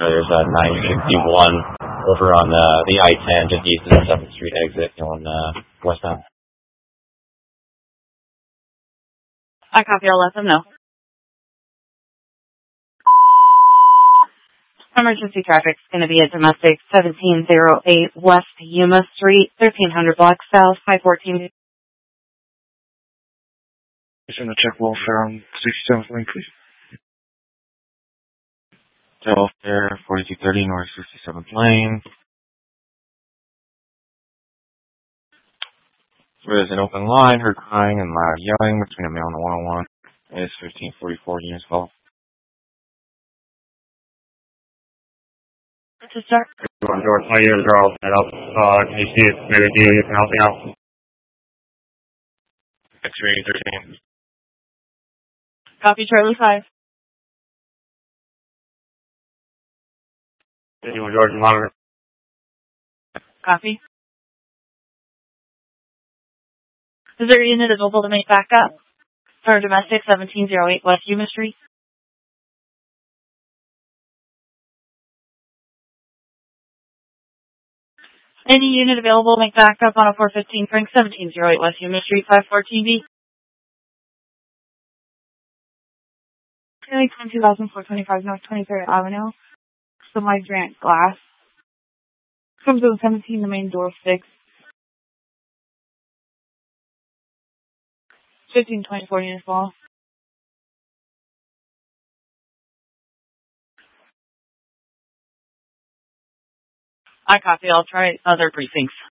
There's a 961 over on the I-10 just east of the 7th Street exit going westbound. I copy. I'll let them know. Emergency traffic's going to be at domestic 1708 West Yuma Street, 1300 block south, 514. Just going to check welfare on 67th Lane, please. Welfare, 4230 North 67th Lane. There's an open line, heard crying and loud yelling between a male and a one-on-one. It's 1544 units call. To start. George, my unit girl set up. Can you see if maybe you can help me out? X-ray 13. Copy, Charlie 5. Anyone, George, monitor. Copy. Is there a unit available to make backup for domestic 1708 West Yuma Street? Any unit available to make backup on a 415 Frank 1708 West Yuma Street, 514B? Really 2025 North 23rd Avenue. Semi Grant Glass. Comes with 17, the main door fixed. 1524 units ball. I copy. I'll try other precincts.